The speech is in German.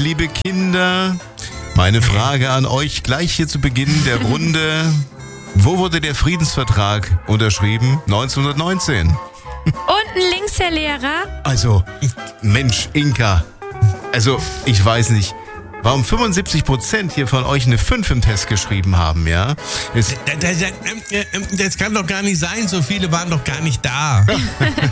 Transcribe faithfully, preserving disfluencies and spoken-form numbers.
liebe Kinder, meine Frage an euch gleich hier zu Beginn der Runde. Wo wurde der Friedensvertrag unterschrieben? neunzehnhundertneunzehn. Unten links, Herr Lehrer. Also, Mensch, Inka, also ich weiß nicht, warum fünfundsiebzig Prozent hier von euch eine fünf im Test geschrieben haben, ja? Es Das, das, das kann doch gar nicht sein, so viele waren doch gar nicht da.